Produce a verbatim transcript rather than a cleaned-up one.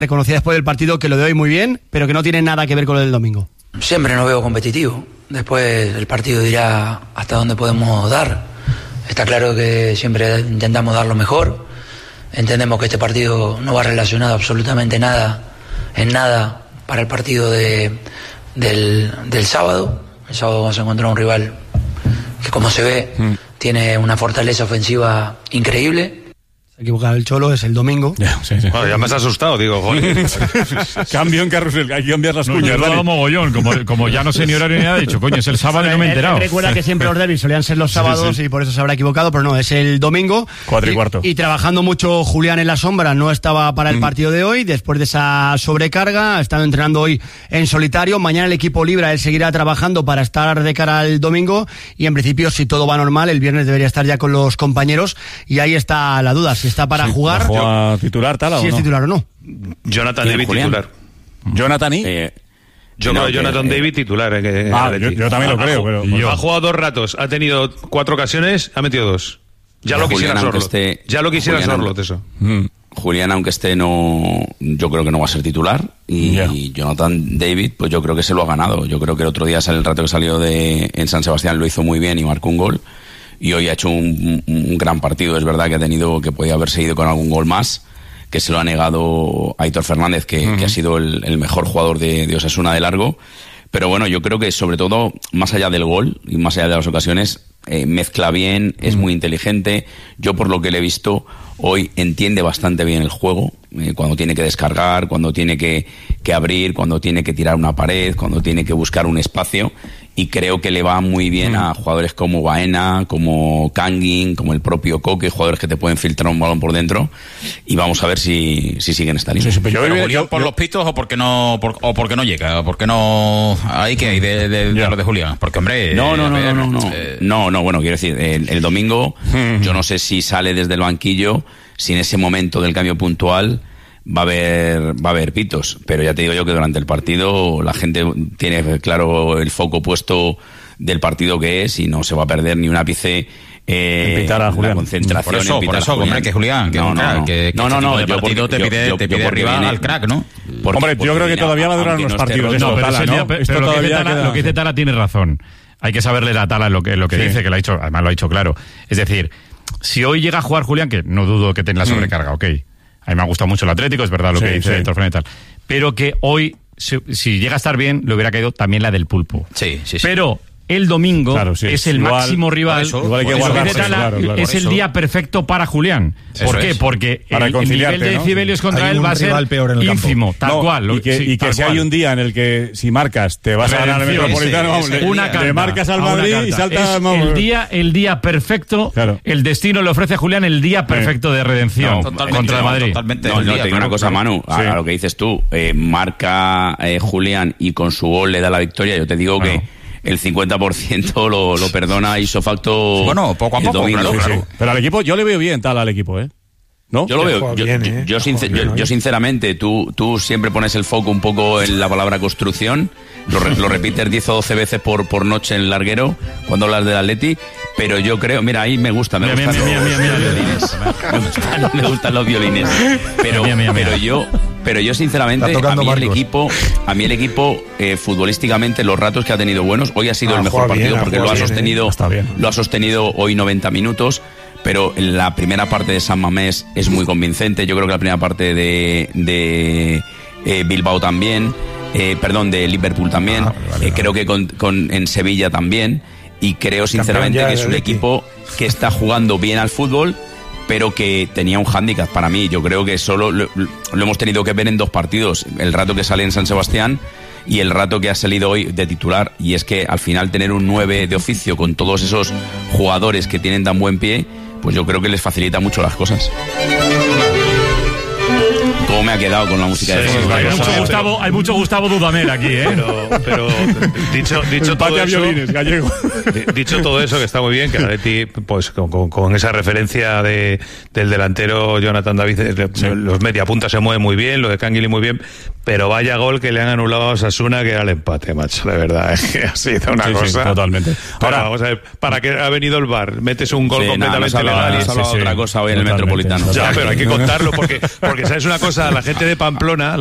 Reconocía después del partido que lo de hoy muy bien, pero que no tiene nada que ver con lo del domingo. Siempre nos veo competitivo. Después el partido dirá hasta dónde podemos dar. Está claro que siempre intentamos dar lo mejor. Entendemos que este partido no va relacionado absolutamente nada, en nada, para el partido de, del, del sábado. El sábado vamos a encontrar un rival que, como se ve, mm. tiene una fortaleza ofensiva increíble. Equivocado el Cholo, es el domingo. Yeah, sí, sí. Bueno, ya me has asustado, digo, joder. Cambio en carrusel, hay que cambiar las no, cuñas. Yo he dado mogollón, como, como ya no sé ni horario ni nada, he dicho, coño, es el sábado y no me he enterado. Recuerda que siempre los derbis solían ser los sábados, sí, sí. y por eso se habrá equivocado, pero no, es el domingo. Cuatro y, y cuarto. Y trabajando mucho Julián en la sombra, no estaba para el mm. partido de hoy, después de esa sobrecarga, ha estado entrenando hoy en solitario. Mañana el equipo libre, él seguirá trabajando para estar de cara al domingo, y en principio, si todo va normal, el viernes debería estar ya con los compañeros, y ahí está la duda, si está para sí, jugar. ¿A titular tal o si no? es titular o no. Jonathan David titular. ¿Jonathan y? Eh, yo creo Jonathan eh, David titular. Eh, ah, yo, yo también lo ha, creo. Ha, pero yo. ha jugado dos ratos, ha tenido cuatro ocasiones, ha metido dos. Ya, ya lo quisiera Sorlot. Esté, ya lo quisiera Sorlot, eso. Mm. Julián, aunque esté, no, yo creo que no va a ser titular. Y yeah. Jonathan David, pues yo creo que se lo ha ganado. Yo creo que el otro día, el rato que salió de en San Sebastián, lo hizo muy bien y marcó un gol. Y hoy ha hecho un, un gran partido. Es verdad que ha tenido, que podía haberse ido con algún gol más, que se lo ha negado Aitor Fernández, que, uh-huh. que ha sido el, el mejor jugador de, de Osasuna de largo. Pero bueno, yo creo que sobre todo, más allá del gol y más allá de las ocasiones, eh, mezcla bien, es muy inteligente. Yo, por lo que le he visto hoy, entiende bastante bien el juego, eh, cuando tiene que descargar, cuando tiene que, que abrir, cuando tiene que tirar una pared, cuando tiene que buscar un espacio. Y creo que le va muy bien a jugadores como Baena, como Kangin, como el propio Coque, jugadores que te pueden filtrar un balón por dentro. Y vamos a ver si, si siguen esta línea. Sí, sí, pero yo, Julián, ¿por yo, los pitos o porque no por, o porque no llega? ¿O porque no hay que hay de, de, de lo de Julián? Porque, hombre... No, no, no, ver, no, no, no. Eh... no, no, bueno, quiero decir, el, el domingo, yo no sé si sale desde el banquillo, si en ese momento del cambio puntual va a haber va a haber pitos, pero ya te digo yo que durante el partido la gente tiene claro el foco puesto del partido que es y no se va a perder ni un ápice. Eh, pitar a Julián. La concentración. Por eso, en por eso, hombre, que Julián, que no, un crack, no, no. que, que no, no, este no, tipo de partido te pide, yo, te pide arriba viene, al crack, ¿no? Porque, hombre, yo creo que todavía va a durar unos partidos. No, pero, Tala, ¿no? pero, pero lo, que Tala, queda... lo que dice Tala tiene razón. Hay que saberle a Tala lo que, lo que sí. dice, que lo ha dicho, además lo ha dicho claro. Es decir, si hoy llega a jugar Julián, que no dudo que tenga la sobrecarga, ok. A mí me ha gustado mucho el Atlético, es verdad lo sí, que dice Aitor Fernández y tal. Pero que hoy, si, si llega a estar bien, le hubiera caído también la del Pulpo. Sí, sí, sí. Pero el domingo claro, sí. es el igual, máximo rival. Eso, igual hay que guardarse, Tala, claro, claro, es el día perfecto para Julián. ¿Por qué? Es. Porque para el, el nivel de decibelios ¿no? contra hay él va a ser ínfimo, tal no, cual. Y que, sí, y que si cual. hay un día en el que si marcas te vas Redención, a ganar el Metropolitano, vamos, ese, le, una carta, le marcas al Madrid y saltas... Es el día, el día perfecto, claro. el destino le ofrece a Julián el día perfecto de redención no, contra el Madrid. Totalmente no, no, te digo una cosa, Manu, a, sí. a lo que dices tú, eh, marca eh, Julián y con su gol le da la victoria, yo te digo bueno. que el cincuenta por ciento lo, lo perdona ipso facto. Bueno, poco a poco, claro, sí, claro. Sí. Pero al equipo, yo le veo bien tal al equipo, ¿eh? ¿No? Yo lo veo, yo, bien, ¿eh? yo, sincer, yo, yo sinceramente, tú, tú siempre pones el foco un poco en la palabra construcción, lo, lo repites diez o doce veces por, por noche en el larguero cuando hablas del Atleti, pero yo creo, mira, ahí me gusta, me mira, gustan mira, los, mira, mira, los violines, me gustan, me gustan los violines, pero, mira, mira, mira. pero yo... Pero yo sinceramente, a mí, el equipo, a mí el equipo, eh, futbolísticamente, los ratos que ha tenido buenos, hoy ha sido ah, el mejor partido bien, porque lo ha bien, sostenido, eh. lo ha sostenido hoy noventa minutos, pero la primera parte de San Mamés es muy convincente. Yo creo que la primera parte de, de eh, Bilbao también, eh, perdón, de Liverpool también, ah, vale, eh, vale. creo que con, con, en Sevilla también, y creo sinceramente que es un equipo que está jugando bien al fútbol, pero que tenía un hándicap para mí. Yo creo que solo lo, lo hemos tenido que ver en dos partidos, el rato que sale en San Sebastián y el rato que ha salido hoy de titular, y es que al final tener un nueve de oficio con todos esos jugadores que tienen tan buen pie, pues yo creo que les facilita mucho las cosas. ¿Cómo me ha quedado con la música sí, de sí, hay, mucho Gustavo, hay mucho Gustavo Dudamel aquí, ¿eh? Pero, pero dicho, dicho todo eso, violines, gallego. dicho todo eso, que está muy bien, que el Atleti, pues con, con, con esa referencia de, del delantero Jonathan David, sí. los media punta se mueven muy bien, lo de Canguilí muy bien, Pero vaya gol que le han anulado a Osasuna, que era el empate, macho, de verdad, es que ha sido una sí, cosa. Sí, totalmente. Ahora, Ahora vamos a ver, ¿para qué ha venido el V A R? Metes un gol sí, completamente no, no legal. y sí, sí, otra cosa hoy en el Metropolitano. Ya, pero hay que contarlo, porque, porque ¿sabes una cosa? La gente de Pamplona...